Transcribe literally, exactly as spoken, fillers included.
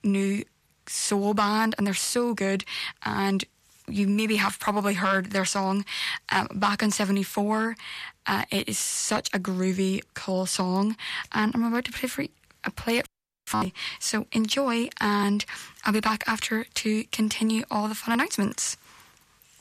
new soul band, and they're so good. And you maybe have probably heard their song um, Back on seventy-four. Uh, it is such a groovy, cool song, and I'm about to play for uh, play it for you. So enjoy, and I'll be back after to continue all the fun announcements.